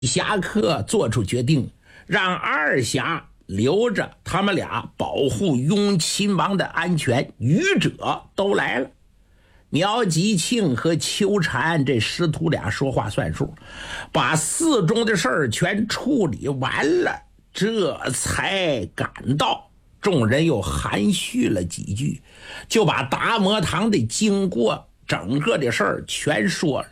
侠客做出决定，让二侠留着他们俩保护雍亲王的安全，余者都来了。苗吉庆和秋蝉这师徒俩说话算数，把寺中的事儿全处理完了，这才赶到。众人又含蓄了几句，就把达摩堂的经过整个的事儿全说了。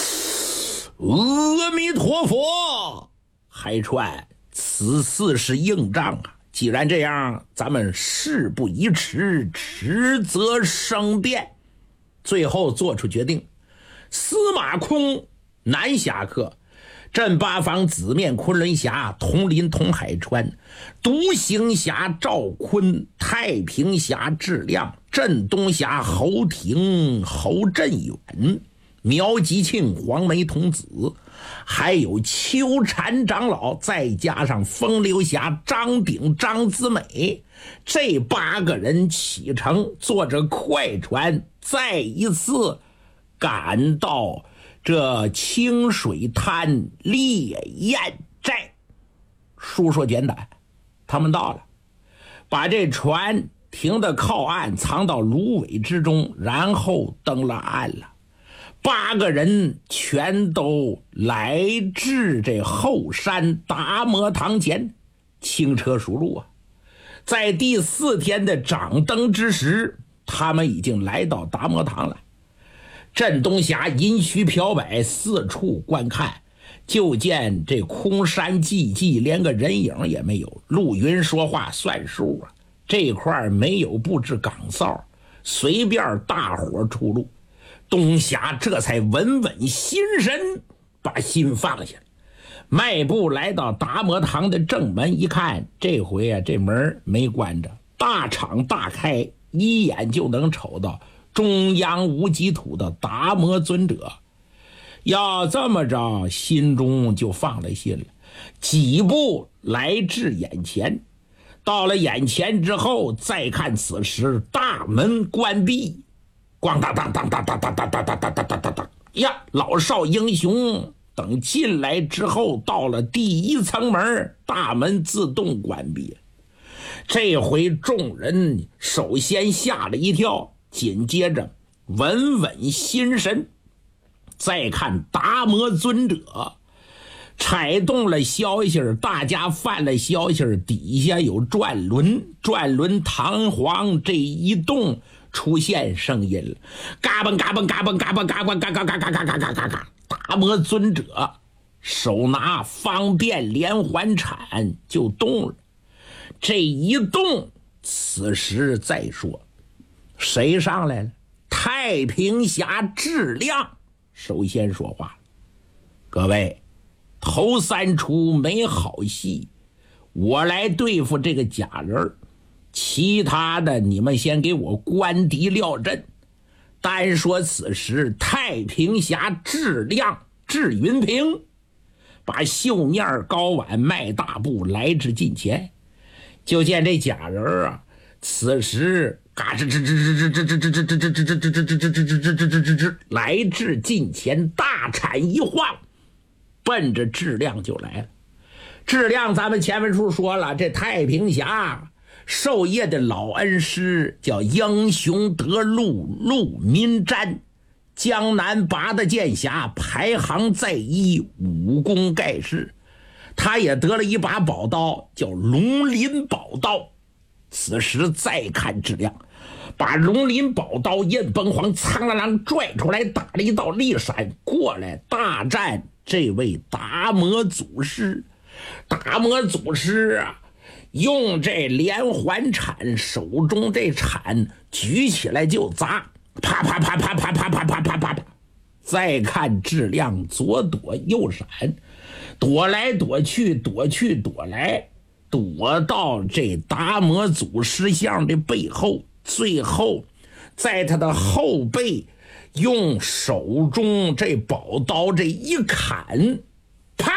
阿弥陀佛，海川，此次是硬仗啊！既然这样，咱们事不宜迟，迟则生变。最后做出决定，司马空南侠客，镇八方紫面昆仑侠统领统海川，独行侠赵坤，太平侠质量，镇东侠侯廷侯振远，苗吉庆黄眉童子，还有秋蝉长老，再加上风流侠张鼎张子美，这8个人启程，坐着快船再一次赶到这清水滩烈焰寨。说简单，他们到了，把这船停的靠岸，藏到芦苇之中，然后登了岸了。8个人全都来至这后山达摩堂前，轻车熟路啊。在第4天的掌灯之时，他们已经来到达摩堂了。镇东侠银须飘摆，四处观看，就见这空山寂寂，连个人影也没有。陆云说话算数啊，这块没有布置岗哨，随便大伙出路。东侠这才稳稳心神，把心放下，迈步来到达摩堂的正门，一看，这回啊，这门没关着，大敞大开，一眼就能瞅到中央无极土的达摩尊者。要这么着，心中就放了心了。几步来至眼前，到了眼前之后，再看此时大门关闭，咣当当当当当当当当当当当当当呀！老少英雄等进来之后，到了第1层门，大门自动关闭。这回众人首先吓了一跳，紧接着稳稳心神。再看达摩尊者踩动了消息，大家犯了消息，底下有转轮，转轮弹簧这一动，出现声音了，嘎嘣嘎嘣嘎嘣嘎嘣嘎嘣嘎嘎嘎嘎嘎嘎嘎嘎嘎。达摩尊者手拿方便连环铲就动了，这一动，此时再说谁上来了？太平侠质量首先说话，各位，头3出没好戏，我来对付这个假人，其他的你们先给我关敌料阵。单说此时，太平侠质量智云平把绣面高挽迈大步来至近前，就见这假人啊，此时嘎吱吱吱吱吱吱吱吱吱吱吱吱吱吱吱吱来至近前，大铲一晃，奔着质量就来了。质量咱们前文书说了，这太平侠授业的老恩师叫英雄得陆陆民瞻，江南拔的剑侠，排行在1，武功盖世。他也得了一把宝刀，叫龙鳞宝刀。此时再看质量，把龙鳞宝刀印崩黄苍啷啷拽出来，打了一道利闪过来，大战这位达摩祖师。达摩祖师啊，用这连环铲，手中这铲举起来就砸，啪啪啪啪啪啪啪啪啪啪啪。再看质量左躲右闪，躲来躲去，躲去躲来，躲到这达摩祖师像的背后，最后在他的后背用手中这宝刀这一砍，啪！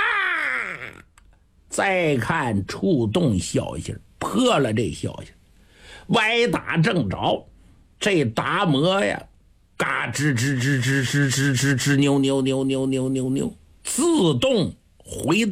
再看触动消息，破了这消息，歪打正着，这达摩呀，嘎吱吱吱吱吱吱吱吱，扭扭扭扭扭扭扭，自动回